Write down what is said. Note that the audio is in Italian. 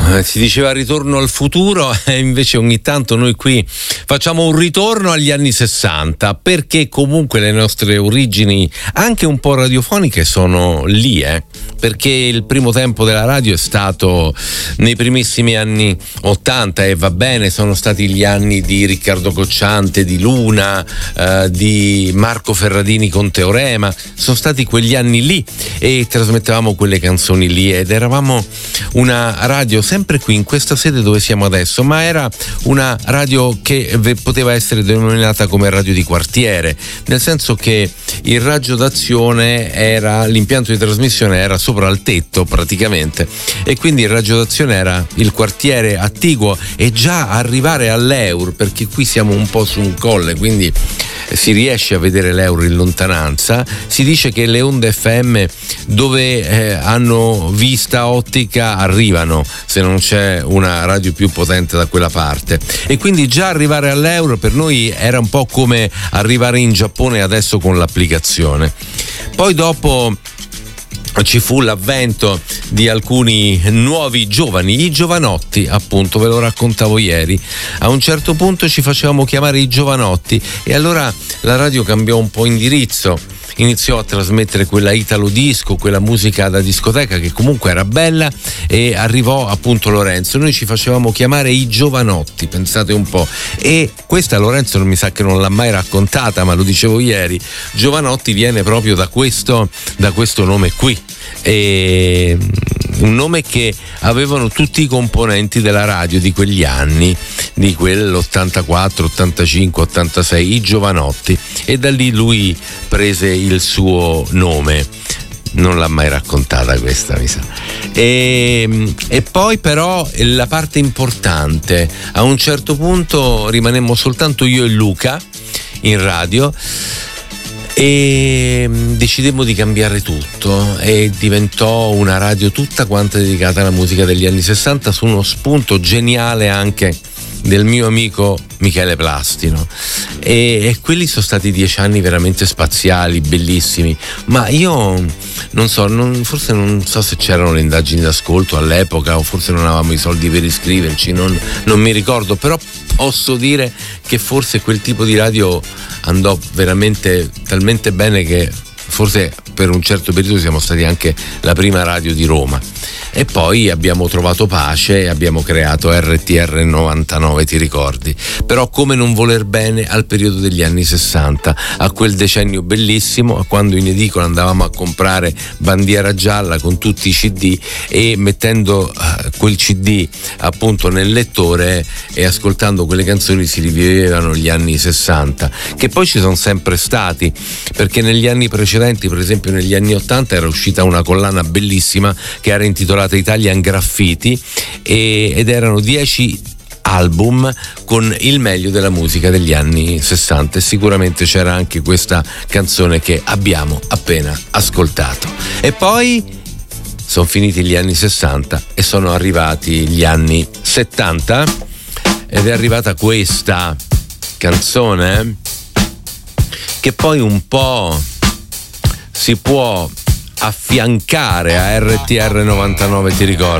Si diceva ritorno al futuro e invece ogni tanto noi qui facciamo un ritorno agli anni 60, perché comunque le nostre origini anche un po' radiofoniche sono lì, perché il primo tempo della radio è stato nei primissimi anni 80 e va bene, sono stati gli anni di Riccardo Cocciante, di Luna, di Marco Ferradini con Teorema, sono stati quegli anni lì e trasmettevamo quelle canzoni lì ed eravamo una radio sempre qui in questa sede dove siamo adesso, ma era una radio che poteva essere denominata come radio di quartiere, nel senso che il raggio d'azione era, l'impianto di trasmissione era sopra al tetto praticamente, e quindi il raggio d'azione era il quartiere attiguo e già arrivare all'Eur, perché qui siamo un po' su un colle, quindi si riesce a vedere l'Eur in lontananza. Si dice che le onde FM dove hanno vista ottica arrivano se non c'è una radio più potente da quella parte, e quindi già arrivare all'Eur per noi era un po' come arrivare in Giappone adesso con l'applicazione. Poi dopo ci fu l'avvento di alcuni nuovi giovani, i giovanotti, appunto, ve lo raccontavo ieri. A un certo punto ci facevamo chiamare i giovanotti e allora la radio cambiò un po' indirizzo, iniziò a trasmettere quella italo disco, quella musica da discoteca che comunque era bella, e arrivò appunto Lorenzo. Noi ci facevamo chiamare i giovanotti, pensate un po', e questa Lorenzo non mi sa che non l'ha mai raccontata, ma lo dicevo ieri, giovanotti viene proprio da questo nome qui, e un nome che avevano tutti i componenti della radio di quegli anni, di quell'84, 85, 86, i giovanotti, e da lì lui prese il suo nome. Non l'ha mai raccontata questa, mi sa. E poi però la parte importante, a un certo punto rimanemmo soltanto io e Luca in radio e decidemmo di cambiare tutto e diventò una radio tutta quanta dedicata alla musica degli anni 60, su uno spunto geniale anche del mio amico Michele Plastino, e quelli sono stati 10 anni veramente spaziali, bellissimi. Ma io forse non so se c'erano le indagini d'ascolto all'epoca o forse non avevamo i soldi per iscriverci, non mi ricordo, però posso dire che forse quel tipo di radio andò veramente talmente bene che forse per un certo periodo siamo stati anche la prima radio di Roma. E poi abbiamo trovato pace e abbiamo creato RTR 99, ti ricordi? Però come non voler bene al periodo degli anni 60, a quel decennio bellissimo, a quando in edicola andavamo a comprare Bandiera Gialla con tutti i CD e mettendo quel CD appunto nel lettore e ascoltando quelle canzoni si rivivevano gli anni 60, che poi ci sono sempre stati, perché negli anni precedenti, per esempio negli anni 80, era uscita una collana bellissima che era intitolata Italian Graffiti ed erano 10 album con il meglio della musica degli anni 60 e sicuramente c'era anche questa canzone che abbiamo appena ascoltato. E poi sono finiti gli anni 60 e sono arrivati gli anni 70 ed è arrivata questa canzone che poi un po' si può affiancare a RTR 99, ti ricordi?